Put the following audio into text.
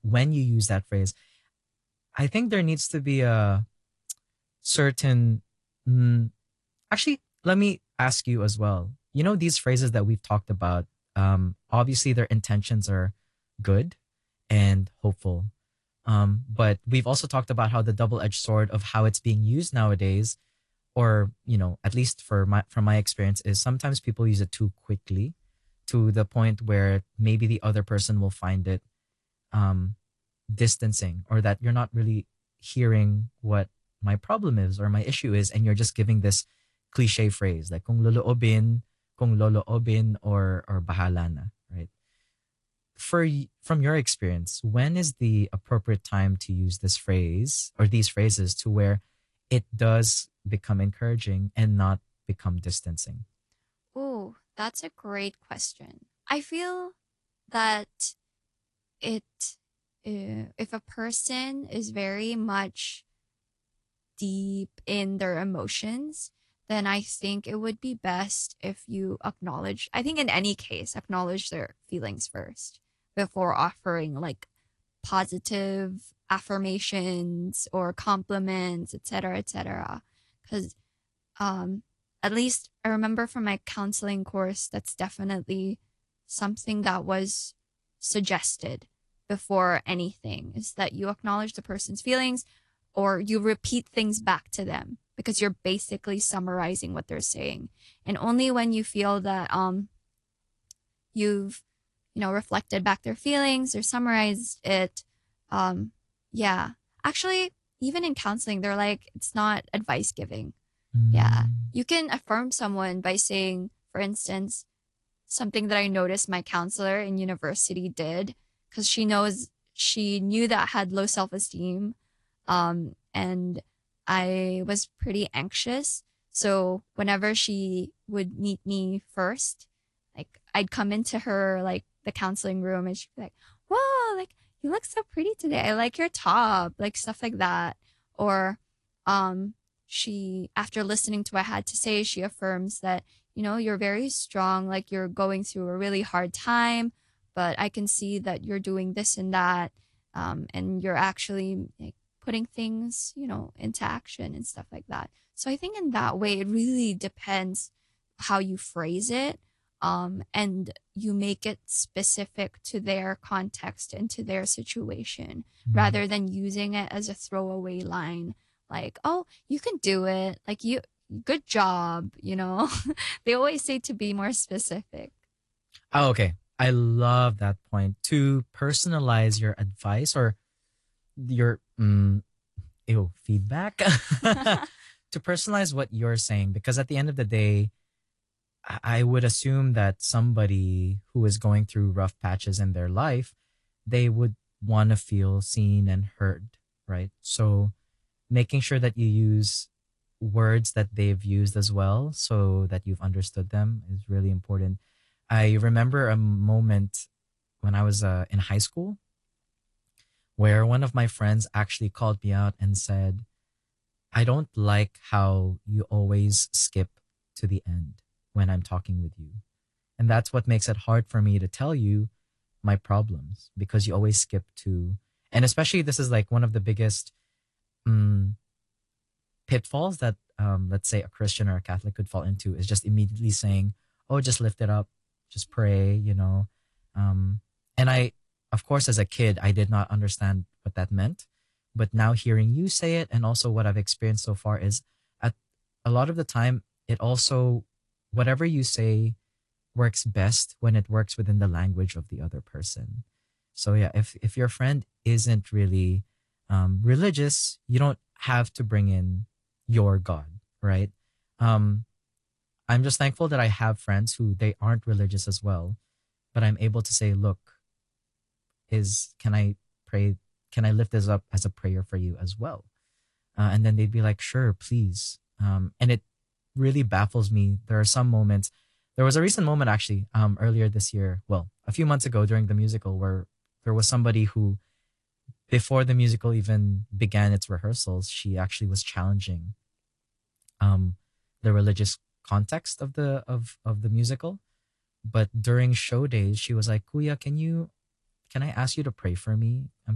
when you use that phrase, I think there needs to be a certain. Mm, Actually, let me ask you as well. You know, these phrases that we've talked about, obviously their intentions are good and hopeful. But we've also talked about how the double-edged sword of how it's being used nowadays, or at least from my experience, is sometimes people use it too quickly, to the point where maybe the other person will find it um, distancing, or that you're not really hearing what my problem is or my issue is, and you're just giving this cliche phrase like kung loloobin, or bahala na, right? From your experience, when is the appropriate time to use this phrase or these phrases to where it does become encouraging and not become distancing? Oh, that's a great question. I feel that it if a person is very much deep in their emotions, then I think it would be best if you acknowledge, I think in any case, acknowledge their feelings first before offering like positive affirmations or compliments, etc., etc. Because um, at least I remember from my counseling course, that's definitely something that was suggested before anything is that you acknowledge the person's feelings or you repeat things back to them because you're basically summarizing what they're saying. And only when you feel that you've reflected back their feelings or summarized it, um yeah. Actually, even in counseling, they're like it's not advice giving. Yeah. Mm. You can affirm someone by saying, for instance, something that I noticed my counselor in university did because she knew that I had low self esteem. And I was pretty anxious. So whenever she would meet me first, like I'd come into her like the counseling room and she'd be like, whoa, like you look so pretty today. I like your top, like stuff like that. Or um she after listening to what I had to say, she affirms that, you're very strong, like you're going through a really hard time, but I can see that you're doing this and that. And you're actually like putting things, into action and stuff like that. So I think in that way, it really depends how you phrase it. And you make it specific to their context and to their situation Mm. rather than using it as a throwaway line like, oh, you can do it. Like, good job. They always say to be more specific. Oh, okay. I love that point. To personalize your advice or your feedback, to personalize what you're saying, because at the end of the day, I would assume that somebody who is going through rough patches in their life, they would want to feel seen and heard, right? So making sure that you use words that they've used as well so that you've understood them is really important. I remember a moment when I was in high school where one of my friends actually called me out and said, I don't like how you always skip to the end when I'm talking with you. And that's what makes it hard for me to tell you my problems, because you always skip to, and especially this is like one of the biggest um, pitfalls that, let's say, a Christian or a Catholic could fall into, is just immediately saying, oh, just lift it up, just pray. Um, and of course, as a kid, I did not understand what that meant. But now hearing you say it, and also what I've experienced so far, is at a lot of the time, it also, whatever you say works best when it works within the language of the other person. So yeah, if your friend isn't really religious, you don't have to bring in your God, right? Um, I'm just thankful that I have friends who they aren't religious as well, but I'm able to say, look, is can I pray? Can I lift this up as a prayer for you as well? And then they'd be like, sure, please. And it really baffles me. There are some moments. There was a recent moment actually, earlier this year, well, a few months ago during the musical, where there was somebody who, before the musical even began its rehearsals, she actually was challenging um, the religious context of the musical. But during show days, she was like, "Kuya, can I ask you to pray for me? I'm